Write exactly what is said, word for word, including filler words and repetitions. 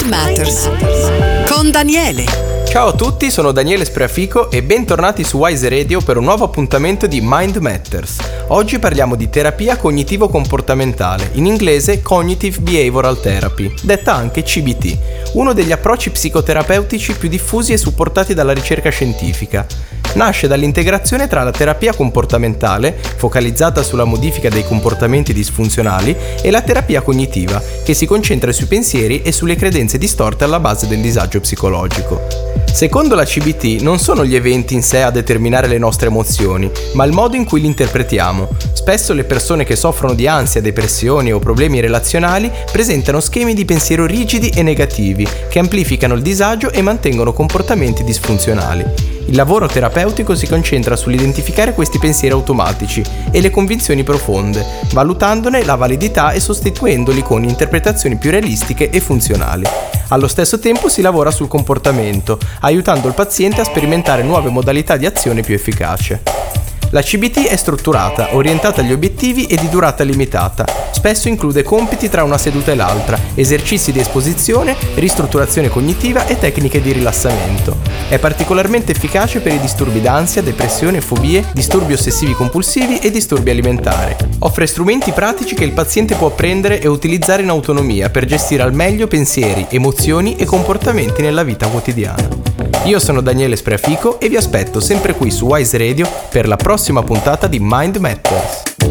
Mind Matters con Daniele. Ciao a tutti, sono Daniele Spreafico e bentornati su Wise Radio per un nuovo appuntamento di Mind Matters. Oggi parliamo di terapia cognitivo-comportamentale, in inglese Cognitive Behavioral Therapy, detta anche C B T, uno degli approcci psicoterapeutici più diffusi e supportati dalla ricerca scientifica. Nasce dall'integrazione tra la terapia comportamentale, focalizzata sulla modifica dei comportamenti disfunzionali, e la terapia cognitiva, che si concentra sui pensieri e sulle credenze distorte alla base del disagio psicologico. Secondo la C B T non sono gli eventi in sé a determinare le nostre emozioni, ma il modo in cui li interpretiamo. Spesso le persone che soffrono di ansia, depressioni o problemi relazionali presentano schemi di pensiero rigidi e negativi, che amplificano il disagio e mantengono comportamenti disfunzionali. Il lavoro terapeutico si concentra sull'identificare questi pensieri automatici e le convinzioni profonde, valutandone la validità e sostituendoli con interpretazioni più realistiche e funzionali. Allo stesso tempo si lavora sul comportamento, aiutando il paziente a sperimentare nuove modalità di azione più efficace. La C B T è strutturata, orientata agli obiettivi e di durata limitata. Spesso include compiti tra una seduta e l'altra, esercizi di esposizione, ristrutturazione cognitiva e tecniche di rilassamento. È particolarmente efficace per i disturbi d'ansia, depressione, fobie, disturbi ossessivi compulsivi e disturbi alimentari. Offre strumenti pratici che il paziente può apprendere e utilizzare in autonomia per gestire al meglio pensieri, emozioni e comportamenti nella vita quotidiana. Io sono Daniele Spreafico e vi aspetto sempre qui su Wise Radio per la prossima puntata di Mind Matters.